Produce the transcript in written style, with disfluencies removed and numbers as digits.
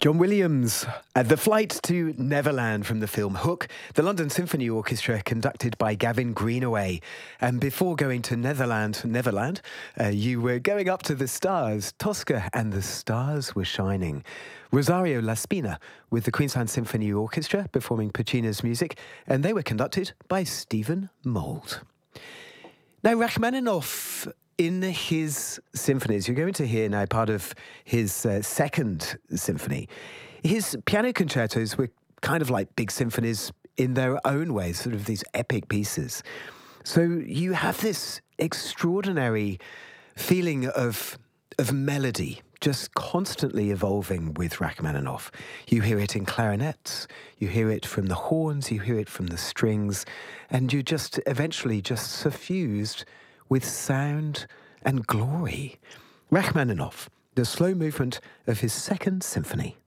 John Williams, The Flight to Neverland from the film Hook, the London Symphony Orchestra conducted by Gavin Greenaway. And before going to Neverland, you were going up to the stars, Tosca, and the stars were shining. Rosario Laspina with the Queensland Symphony Orchestra performing Puccini's music, and they were conducted by Stephen Mould. Now, Rachmaninoff, in his symphonies, you're going to hear now part of his second symphony. His piano concertos were kind of like big symphonies in their own way, sort of these epic pieces. So you have this extraordinary feeling of melody just constantly evolving with Rachmaninoff. You hear it in clarinets, you hear it from the horns, you hear it from the strings, and you're just eventually just suffused with sound and glory. Rachmaninoff, the slow movement of his second symphony.